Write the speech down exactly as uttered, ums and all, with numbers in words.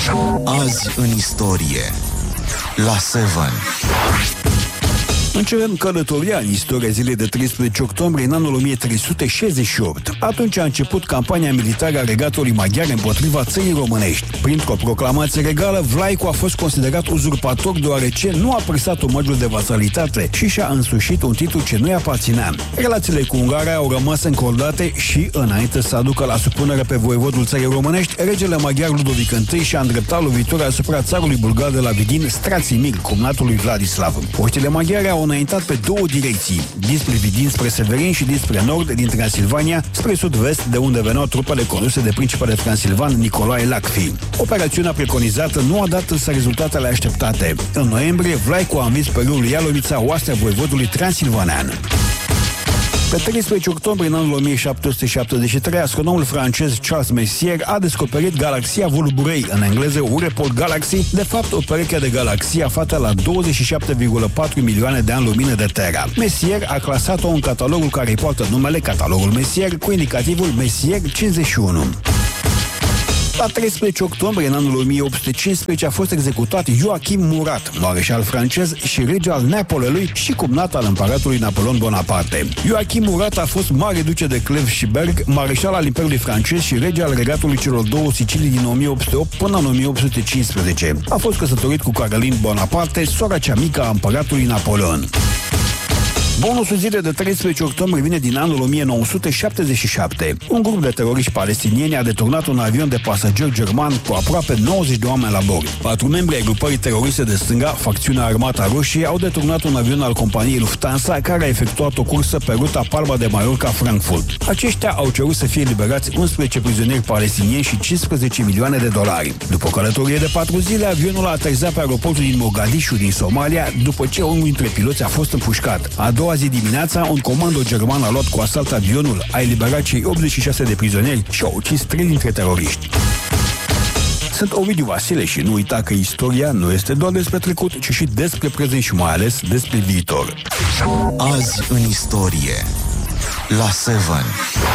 Azi în istorie la Seven. Începem călătoria în istoria zilei de treisprezece octombrie în anul o mie trei sute șaizeci și opt. Atunci a început campania militară a regatului maghiar împotriva țării românești. Printr-o proclamație regală, Vlaicu a fost considerat uzurpator deoarece nu a prestat omagiul de vasalitate și și-a însușit un titlu ce nu-i aparținea. Relațiile cu Ungaria au rămas încordate și, înainte să aducă la supunere pe voievodul țării românești, regele maghiar Ludovic I și-a îndreptat lovitura asupra țarului bulgar de la Vidin, Strațimir, cumnatul lui Vladislav. Oștile maghiare au înaintat pe două direcții, dinspre Vidin spre Severin și dinspre nord din Transilvania spre sud-vest, de unde veneau trupele conduse de principele transilvan Nicolae Lacfi. Operațiunea preconizată nu a dat însă rezultatele așteptate. În noiembrie, Vlaicu a învins pe râul Ialomița oastea voievodului transilvanean. Pe treisprezece octombrie în anul o mie șapte sute șaptezeci și trei, astronomul francez Charles Messier a descoperit galaxia Vulburei, în engleză Ureport Galaxy, de fapt o pereche de galaxii aflată la douăzeci și șapte virgulă patru milioane de ani lumină de Terra. Messier a clasat-o în catalogul care îi poartă numele Catalogul Messier, cu indicativul Messier cincizeci și unu. La treisprezece octombrie, în anul o mie opt sute cincisprezece, a fost executat Joachim Murat, mareșal francez și rege al Neapolului și cumnat al împăratului Napoleon Bonaparte. Joachim Murat a fost mare duce de Cleves și Berg, mareșal al Imperiului francez și rege al regatului celor două Sicilii din o mie opt sute opt până în o mie opt sute cincisprezece. A fost căsătorit cu Caroline Bonaparte, sora cea mică a împăratului Napoleon. Bonusul zilei de treisprezece octombrie vine din anul o mie nouă sute șaptezeci și șapte. Un grup de teroriști palestinieni a deturnat un avion de pasageri german cu aproape nouăzeci de oameni la bord. Patru membri ai grupării teroriste de stânga, facțiunea Armata Roșie, au deturnat un avion al companiei Lufthansa care a efectuat o cursă pe ruta Palma de Mallorca-Frankfurt. Aceștia au cerut să fie liberați unsprezece prizonieri palestinieni și cincisprezece milioane de dolari. După călătorie de patru zile, avionul a aterizat pe aeroportul din Mogadishu din Somalia, după ce unul dintre piloți a fost împușcat. A doua zi dimineața, un comando german a luat cu asalt avionul, a eliberat cei optzeci și șase de prizonieri și a ucis trei dintre teroriști. Sunt Ovidiu Vasile și nu uita că istoria nu este doar despre trecut, ci și despre prezent și mai ales despre viitor. Azi în istorie la Seven.